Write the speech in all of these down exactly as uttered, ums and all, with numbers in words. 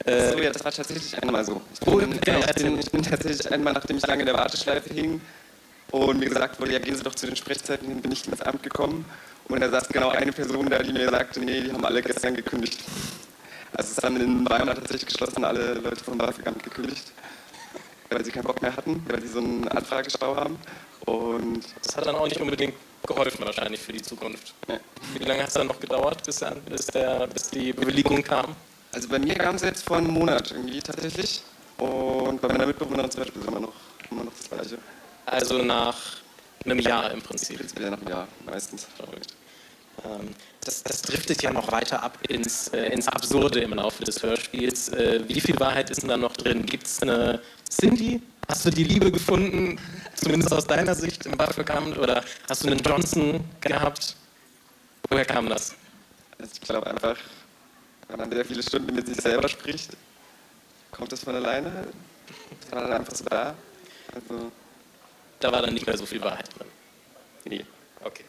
Äh, so, ja, das war tatsächlich einmal so. Ich oh, bin, okay, ich, bin, ich bin tatsächlich einmal, nachdem ich lange in der Warteschleife hing und mir gesagt wurde, ja, gehen Sie doch zu den Sprechzeiten hin, bin ich ins Amt gekommen. Und da saß genau eine Person da, die mir sagte, nee, die haben alle gestern gekündigt. Also es ist dann in Weimar tatsächlich geschlossen, alle Leute vom BAföG-Amt gekündigt, weil sie keinen Bock mehr hatten, weil sie so einen Anfragestau haben. Und das hat dann auch nicht unbedingt geholfen wahrscheinlich für die Zukunft. ja. Wie lange hat es dann noch gedauert, bis, bis, der, bis die Bewilligung kam? Also bei mir kam es jetzt vor einem Monat irgendwie tatsächlich. Und bei meiner Mitbewohnerin zum Beispiel ist immer noch, immer noch das Gleiche. Also nach einem Jahr im Prinzip. Jetzt wieder nach einem Jahr meistens. Verrückt. Ähm, das, das driftet ja noch weiter ab ins, äh, ins Absurde im Laufe des Hörspiels. Äh, wie viel Wahrheit ist denn da noch drin? Gibt es eine Cindy? Hast du die Liebe gefunden, zumindest aus deiner Sicht im BAföG-Amt? Oder hast du einen Johnson gehabt? Woher kam das? Also ich glaube einfach, wenn man sehr viele Stunden mit sich selber spricht, kommt das von alleine. Das war dann einfach so da. Also Da war dann nicht mehr so viel Wahrheit drin. Nee, okay.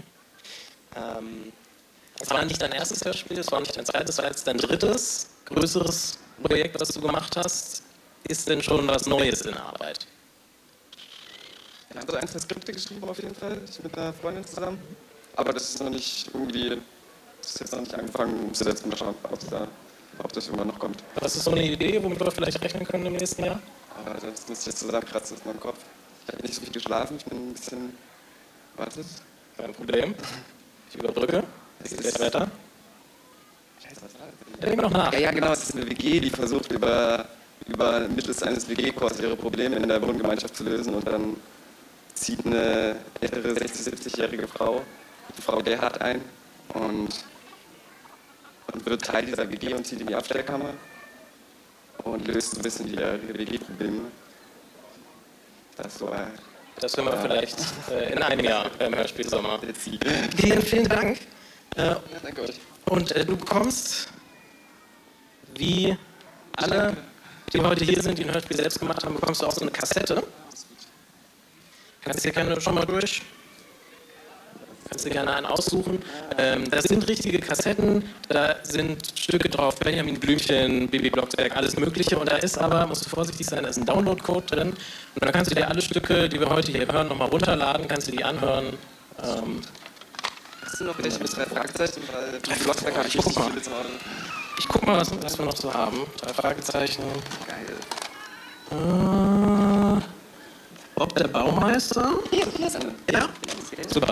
ähm, das war nicht dein erstes Hörspiel, das war nicht dein zweites, das war jetzt dein drittes größeres Projekt, was du gemacht hast. Ist denn schon was Neues in Arbeit? wir haben so ein, zwei Skripte geschrieben auf jeden Fall, ich mit einer Freundin zusammen. Aber das ist noch nicht irgendwie, das ist jetzt noch nicht angefangen umzusetzen. Mal schauen, ob, da, ob das irgendwann noch kommt. Was ist so eine Idee, womit wir vielleicht rechnen können im nächsten Jahr? Aber das muss ich jetzt zusammenkratzen aus meinem Kopf. Ich habe nicht so viel geschlafen, ich bin ein bisschen, wartet. Kein Problem. Ich überbrücke. Es geht gleich weiter. Scheiße, was war das? Ja, denk noch nach. Ja, ja, genau, es ist eine W G, die versucht über, über mittels eines W G-Kurses ihre Probleme in der Wohngemeinschaft zu lösen und dann zieht eine ältere sechzig-, siebzigjährige Frau, die Frau Gerhard ein und, und wird Teil dieser W G und zieht in die Abstellkammer und löst so ein bisschen ihre W G-Probleme. Das ist so äh, Das hören wir vielleicht äh, in einem Jahr beim Hörspiel Sommer. der Ziel. Vielen, vielen Dank. Äh, Danke euch. und äh, du bekommst, wie alle, die heute hier sind, die ein Hörspiel selbst gemacht haben, bekommst du auch so eine Kassette. Kannst dir gerne schon mal durch. Kannst dir gerne einen aussuchen. Ähm, das sind richtige Kassetten, da sind Stücke drauf, Benjamin Blümchen, Bibi Blocksberg, alles Mögliche. Und da ist aber, musst du vorsichtig sein, da ist ein Download-Code drin. Und dann kannst du dir alle Stücke, die wir heute hier hören, nochmal runterladen, kannst du die anhören. Ähm, Hast du noch welche mit drei Fragezeichen? Weil die Blocksberg habe ich guck richtig mal. viele zu Hause. ich guck mal, was, was wir noch so haben. Drei Fragezeichen. Geil. Äh, Bob der Baumeister. Hier, hier ist eine. Ja? Super.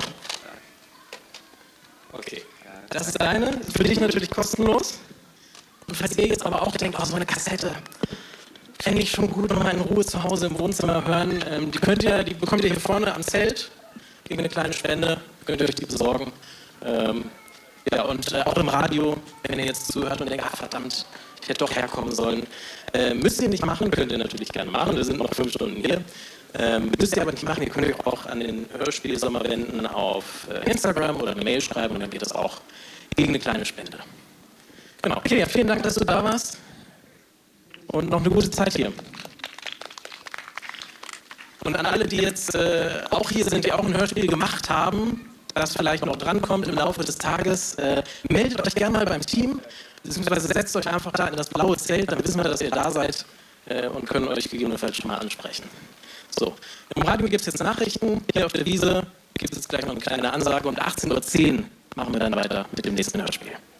Okay. Das ist deine, für dich natürlich kostenlos. Und falls ihr jetzt aber auch denkt, oh, so eine Kassette, fände ich schon gut, nochmal in Ruhe zu Hause im Wohnzimmer hören. Ähm, die, könnt ihr, die bekommt ihr hier vorne am Zelt, gegen eine kleine Spende, könnt ihr euch die besorgen. Ähm, ja, und äh, auch im Radio, wenn ihr jetzt zuhört und denkt, ah verdammt, ich hätte doch herkommen sollen. Äh, müsst ihr nicht machen, könnt ihr natürlich gerne machen, wir sind noch fünf Stunden hier. Ähm, müsst ihr aber nicht machen, ihr könnt euch auch an den Hörspiel Sommer wenden auf äh, Instagram oder eine Mail schreiben und dann geht das auch gegen eine kleine Spende. Genau, okay, ja, vielen Dank, dass du da warst und noch eine gute Zeit hier. Und an alle, die jetzt äh, auch hier sind, die auch ein Hörspiel gemacht haben, das vielleicht noch drankommt im Laufe des Tages, äh, meldet euch gerne mal beim Team, beziehungsweise setzt euch einfach da in das blaue Zelt, dann wissen wir, dass ihr da seid äh, und können euch gegebenenfalls schon mal ansprechen. So, im Radio gibt es jetzt Nachrichten, hier auf der Wiese gibt es jetzt gleich noch eine kleine Ansage und achtzehn Uhr zehn machen wir dann weiter mit dem nächsten Hörspiel.